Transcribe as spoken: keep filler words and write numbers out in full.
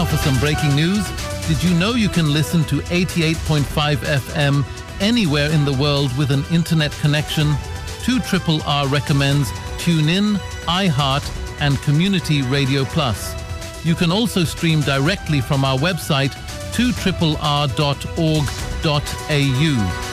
Now for some breaking news. Did you know you can listen to eighty-eight point five F M anywhere in the world with an internet connection? two R R R recommends TuneIn, iHeart and Community Radio Plus. You can also stream directly from our website two R R R dot org dot A U.